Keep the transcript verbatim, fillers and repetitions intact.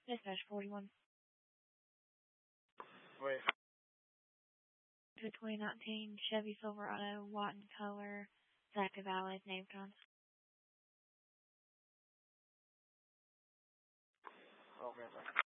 Dispatch forty-one. Wait. To a twenty nineteen Chevy Silverado, white in color. It's active valet, name time. Oh, man.